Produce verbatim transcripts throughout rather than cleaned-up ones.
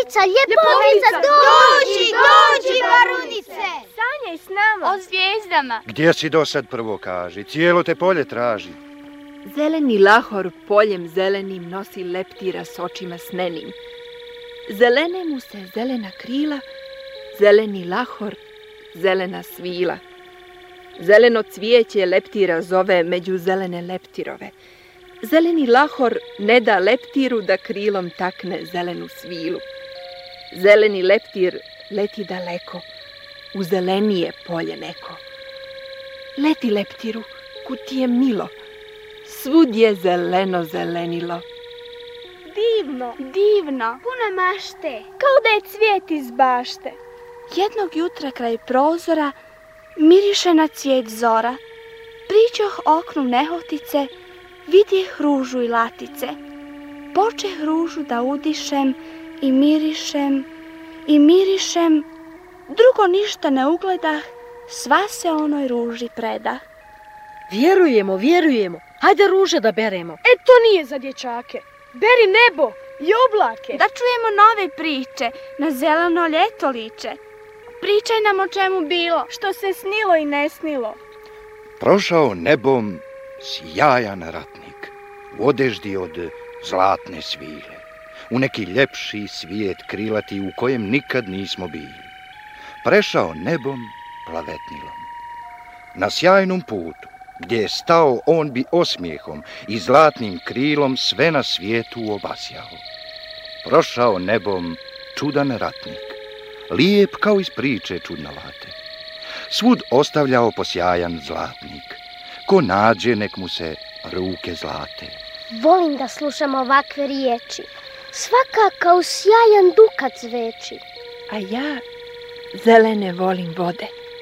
Ljepotica, ljepotica, dođi, dođi, varunice! Sanjaj s nama. O zvijezdama. Gdje si do sad prvo kaži, cijelo te polje traži. Zeleni lahor poljem zelenim nosi leptira s očima snenim. Zelene mu se zelena krila, zeleni lahor, zelena svila. Zeleno cvijeće leptira zove među zelene leptirove. Zeleni lahor ne da leptiru da krilom takne zelenu svilu. Zeleni leptir leti daleko, u zelenije polje neko. Leti leptiru, kud ti je milo, svud je zeleno zelenilo. Divno, Divno. Puno mašte. kao da je cvijet iz bašte. Jednog jutra kraj prozora miriše na cvijet zora. Priđoh oknu nehotice, vidjeh ružu i latice. Počeh ružu da udišem i mirišem, i mirišem. Drugo ništa ne ugledah, sva se onoj ruži predah. Vjerujemo, vjerujemo. Hajde ruže da beremo. E, to nije za dječake. Beri nebo i oblake. Da čujemo nove priče, na zeleno ljeto liče. Pričaj nam o čemu bilo. Što se snilo i ne snilo. Prošao nebom sjajan ratnik, u odeždi od zlatne svile, u neki ljepši svijet krilati u kojem nikad nismo bili. Prešao nebom plavetnilom. Na sjajnom putu, gdje je stao, on bi osmijehom i zlatnim krilom sve na svijetu obasjao. Prošao nebom čudan ratnik, lijep kao iz priče čudnovate. Svud ostavljao posjajan zlatnik, ko nađe nek mu se ruke zlate. Volim da slušam ovakve riječi, svaka kao sjajan dukat zveči. A ja zelene volim vode,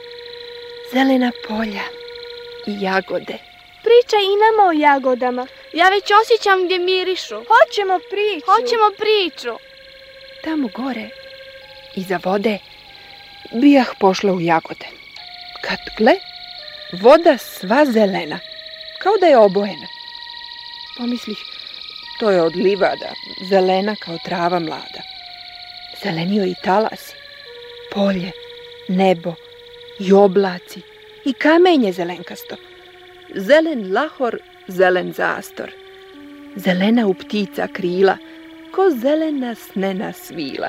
zelena polja i jagode. Pričaj i nama o jagodama. Ja već osjećam gdje mirišu. Hoćemo priču. Hoćemo priču. Tamo gore, iza vode, bijah pošla u jagode. Kad gle, voda sva zelena, kao da je obojena. Pomislih, to je od livada, zelena kao trava mlada. Zelenio i talasi, polje, nebo i oblaci i kamenje zelenkasto. Zelen lahor, zelen zastor. Zelena u ptica krila, ko zelena snena svila.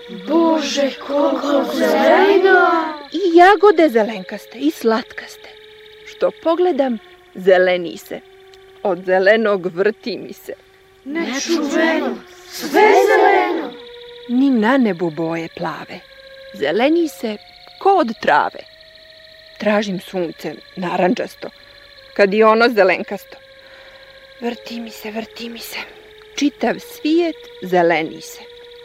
Bože, koliko zeleno! I jagode zelenkaste i slatkaste. Što pogledam, zeleni se. Od zelenog vrti mi se. Nečuveno, sve zeleno! Ni na nebu boje plave. Zeleni se ko od trave. Tražim sunce naranđasto, kad i ono zelenkasto. Vrti mi se, vrti mi se. Čitav svijet zeleni se.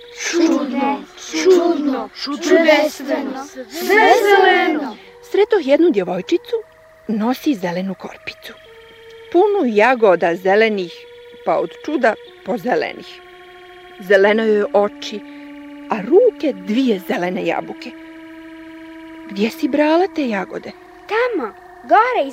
Čudno, čudno, čudestveno, sve zeleno! Sretoh jednu djevojčicu, nosi zelenu korpicu. Punu jagoda zelenih, pa od čuda pozelenih. Zeleno joj oči, a ruke dvije zelene jabuke. Gdje si brala te jagode? Tamo, gore